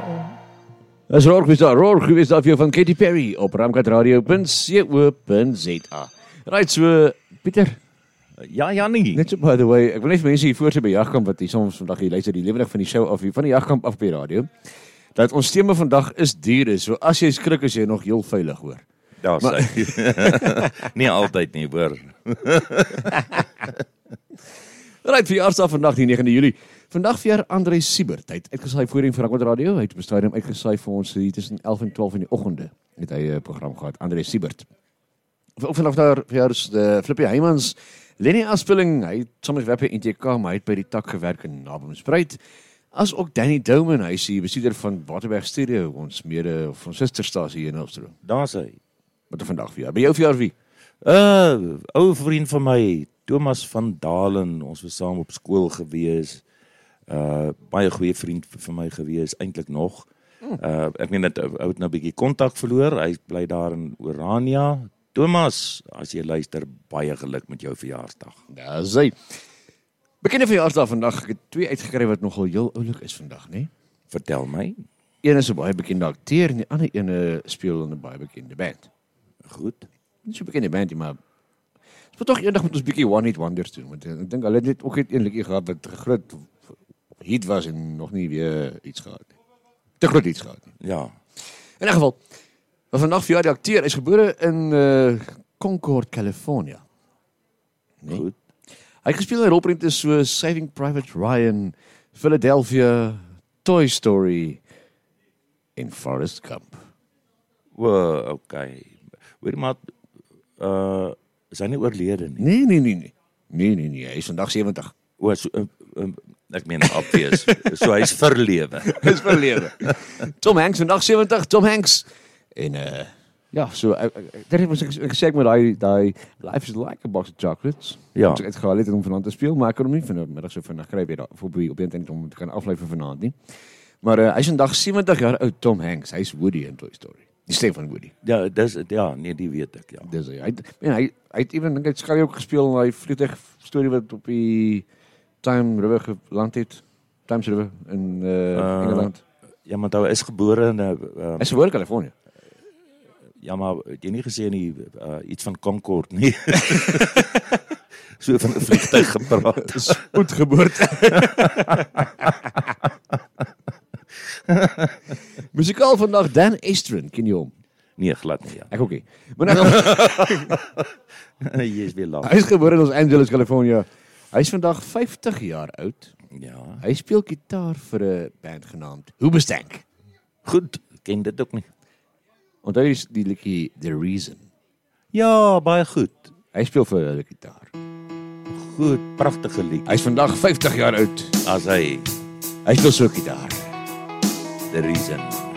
Dis Roar gewees daar vir jou van Katy Perry op ramkatradio.co.za. Right, so Pieter. Ja, Jannie. Net so by the way, ek wil net mense hier voor sy by Jagkamp wat hier soms vandag hier luister die lewendig van die show af hier van die Jagkamp af by die radio. Dat ons tema vandag is diere. So as jy skrik is jy nog heel veilig hoor. Ja, sê. Nie altyd nie, hoor. Right, verjaarsdag vandag die 9de Julie. Vandag vir André Siebert. Hy het uitgesaai voorheen vir Ramkat Radio. Hy het op 'n stadium uitgesaai vir ons hier tussen 11 en 12 in die oggende. Het hy 'n program gehad, André Siebert. Ook vanaf daar verjaars de Flippie Heymans, Lenny afspeling. Hy het soms werk by NTK, maar hy het by die tak gewerk in Naboomspruit. As ook Danny Douman, hy is die bestuurder van Waterberg Studio, ons mede of ons susterstasie hier in Helpstroom. Daar's hy. Wat 'n vandag vir jou. By jou verjaar wie? Ou vriend van my, Thomas van Dalen. Ons was saam op skool gewees. Baie goeie vriend vir my gewees, eintlik nog. Ek meen dat ou het nou 'n bietjie kontak verloor. Hy bly daar in Orania. Thomas, as jy luister, baie geluk met jou verjaarsdag. Dis hy. Bekende verjaarsdag vandag. Ek het 2 uitgekry wat nogal heel oulik is vandag, né? Vertel my. Een is 'n baie bekende akteur en die ander ene speel in 'n baie bekende band. Goed. Nie so bekende band nie, maar ons moet tog eendag met ons bietjie One Hit Wonders doen, want ek dink hulle het net ook net een liedjie gehad wat groot hit was en nog nie weer iets gehad nie. Te groot iets gehad nie. Ja. In 'n geval, vandag vir die akteur is gebore in Concord, California. Nee? Goed. Hy het gespeel in rolprente so Saving Private Ryan, Philadelphia, Toy Story en Forrest Gump. Okay. Hoor maar, is hy nie oorlede nie? Nee, hy is vandag 70. Ek meen obvious. So hy's verlewe. Hy is verlewe. Tom Hanks vandag 70, Tom Hanks. En ja, so dit was ek gesê met daai Life is like a box of chocolates. Ja. Ek het gehaal het om vanaand te speel, maar ek kon hom nie vanmiddag so vinnig kry by daar op internet om te kan aflei vir vanaand nie. Maar hy is vandag 70 jaar oud, Tom Hanks. Hy's Woody in Toy Story. Die stem van Woody. Ja, nee, die weet ek, ja. Dis hy het ewen dink ek Scully ook gespeel in hy vliegtuig storie wat op die Time River geland het. Thames River in Engeland. Ja, maar hy is gebore in Hy is gebore in Californië. Ja, maar het jy nie gesê nie iets van Concord nie. So van 'n vliegtuig gepraat. Spoedgeboorte. Musikaal vandag Dan Estrin, ken jy hom? Nee, glad nie, ja. Ek ook nie. Maar nou, Jy is weer laat. hy is gebore in Los Angeles, California. Hy is vandag 50 jaar oud. Ja. Hy speel gitaar vir 'n band genaamd Hoobastank. Goed, ken dit ook nie. Onthou jy die liedjie The Reason? Ja, baie goed. Hy speel vir hulle gitaar. Goed, pragtige lied. Hy is vandag 50 jaar oud. As hy Hy speel so gitaar. The Reason.